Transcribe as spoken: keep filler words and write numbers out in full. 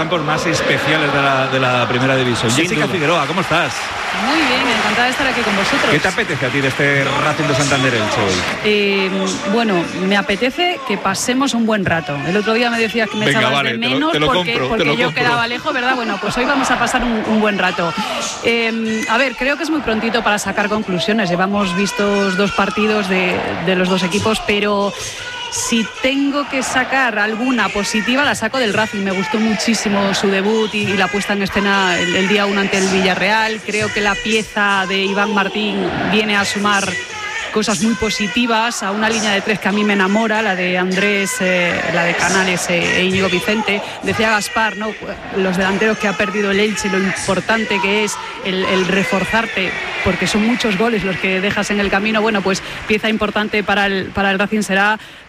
campos más especiales de la, de la primera división. Sin Jessica duda. Figueroa, ¿cómo estás? Muy bien, encantada de estar aquí con vosotros. ¿Qué te apetece a ti de este Racing de Santander Elche hoy? Eh, bueno, me apetece que pasemos un buen rato. El otro día me decías que me Venga, echabas vale, de te lo- menos te lo porque, compro, te porque lo yo compro. quedaba lejos, ¿verdad? Bueno, pues hoy vamos a pasar un, un buen rato. Eh, a ver, creo que es muy prontito para sacar conclusiones. Llevamos vistos dos partidos de, de los dos equipos, pero si tengo que sacar alguna positiva, la saco del Racing. Me gustó muchísimo su debut y, y la puesta en escena el, el día uno ante el Villarreal. Creo que la pieza de Iván Martín viene a sumar cosas muy positivas a una línea de tres que a mí me enamora, la de Andrés, eh, la de Canales eh, e Íñigo Vicente. Decía Gaspar, ¿no?, los delanteros que ha perdido el Elche, lo importante que es el, el reforzarte, porque son muchos goles los que dejas en el camino. Bueno, pues pieza importante para el, para el Racing será